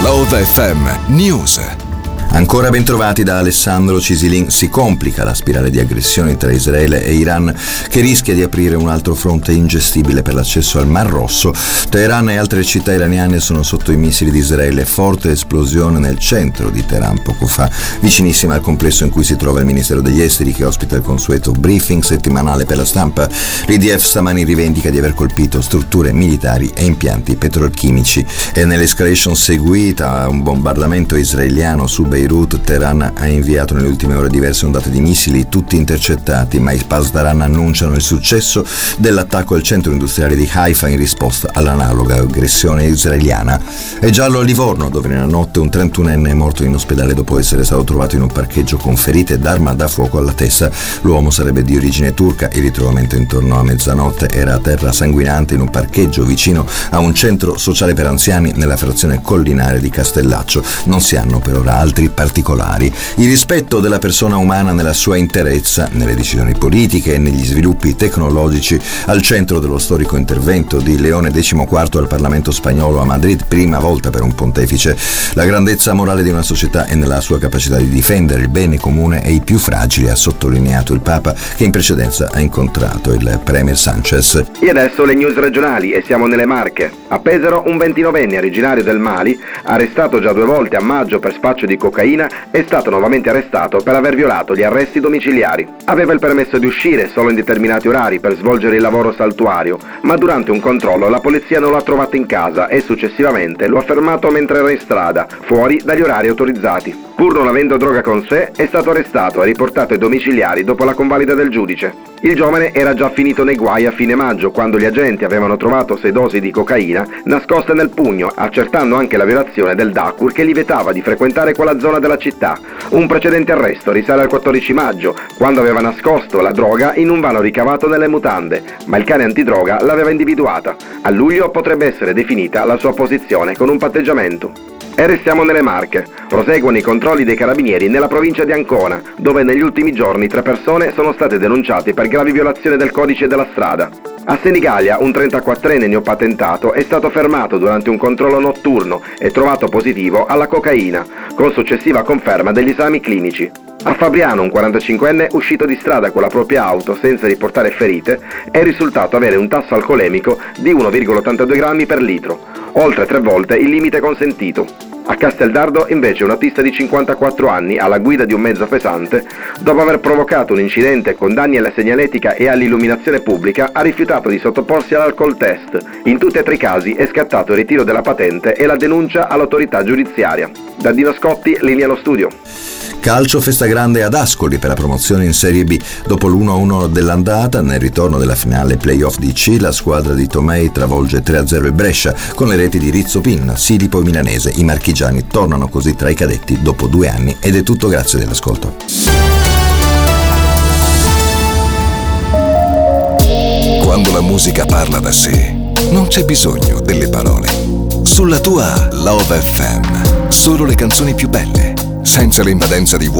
Love FM News. Ancora ben trovati da Alessandro Cisilin. Si complica la spirale di aggressioni tra Israele e Iran, che rischia di aprire un altro fronte ingestibile per l'accesso al Mar Rosso. Teheran e altre città iraniane sono sotto i missili di Israele. Forte esplosione nel centro di Teheran poco fa, vicinissima al complesso in cui si trova il Ministero degli Esteri, che ospita il consueto briefing settimanale per la stampa. L'IDF stamani rivendica di aver colpito strutture militari e impianti petrolchimici. E nell'escalation seguita a un bombardamento israeliano su Beirut, Teheran ha inviato nelle ultime ore diverse ondate di missili, tutti intercettati, ma i Pasdaran annunciano il successo dell'attacco al centro industriale di Haifa in risposta all'analoga aggressione israeliana. È giallo a Livorno, dove nella notte un 31enne è morto in ospedale dopo essere stato trovato in un parcheggio con ferite d'arma da fuoco alla testa. L'uomo sarebbe di origine turca. Il ritrovamento intorno a mezzanotte era a terra sanguinante in un parcheggio vicino a un centro sociale per anziani nella frazione collinare di Castellaccio. Non si hanno per ora altri particolari. Il rispetto della persona umana nella sua interezza, nelle decisioni politiche e negli sviluppi tecnologici, al centro dello storico intervento di Leone XIV al Parlamento spagnolo a Madrid, prima volta per un pontefice. La grandezza morale di una società è nella sua capacità di difendere il bene comune e i più fragili, ha sottolineato il Papa, che in precedenza ha incontrato il Premier Sanchez. E adesso le news regionali, e siamo nelle Marche. A Pesaro un 29enne originario del Mali, arrestato già 2 volte a maggio per spaccio di cocaina, è stato nuovamente arrestato per aver violato gli arresti domiciliari. Aveva il permesso di uscire solo in determinati orari per svolgere il lavoro saltuario, ma durante un controllo la polizia non l'ha trovato in casa e successivamente lo ha fermato mentre era in strada, fuori dagli orari autorizzati. Pur non avendo droga con sé, è stato arrestato e riportato ai domiciliari dopo la convalida del giudice. Il giovane era già finito nei guai a fine maggio, quando gli agenti avevano trovato 6 dosi di cocaina nascoste nel pugno, accertando anche la violazione del DACUR che gli vietava di frequentare quella zona della città. Un precedente arresto risale al 14 maggio, quando aveva nascosto la droga in un vano ricavato nelle mutande, ma il cane antidroga l'aveva individuata. A luglio potrebbe essere definita la sua posizione con un patteggiamento. E restiamo nelle Marche. Proseguono i controlli dei carabinieri nella provincia di Ancona, dove negli ultimi giorni 3 persone sono state denunciate per gravi violazioni del codice della strada. A Senigallia un 34enne neopatentato è stato fermato durante un controllo notturno e trovato positivo alla cocaina, con successiva conferma degli esami clinici. A Fabriano un 45enne uscito di strada con la propria auto senza riportare ferite è risultato avere un tasso alcolemico di 1,82 grammi per litro, oltre 3 volte il limite consentito. A Casteldardo invece un autista di 54 anni alla guida di un mezzo pesante, dopo aver provocato un incidente con danni alla segnaletica e all'illuminazione pubblica, ha rifiutato di sottoporsi all'alcol test. In tutti e 3 i casi è scattato il ritiro della patente e la denuncia all'autorità giudiziaria. Da Dino Scotti, linea allo studio. Calcio, festa grande ad Ascoli per la promozione in Serie B. Dopo l'1-1 dell'andata, nel ritorno della finale playoff di C, la squadra di Tomei travolge 3-0 il Brescia con le reti di Rizzo Pinna, Silipo e Milanese. I marchigiani tornano così tra i cadetti dopo 2 anni. Ed è tutto, grazie dell'ascolto. Quando la musica parla da sé, non c'è bisogno delle parole. Sulla tua Love FM, solo le canzoni più belle, senza l'invadenza di